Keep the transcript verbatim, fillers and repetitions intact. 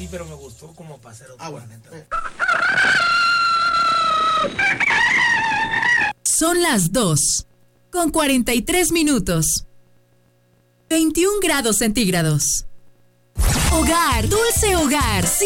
Sí, pero me gustó como para hacer otro. Ah, bueno. planeta. Eh. Son las dos, con cuarenta y tres minutos. veintiún grados centígrados. Hogar, dulce hogar.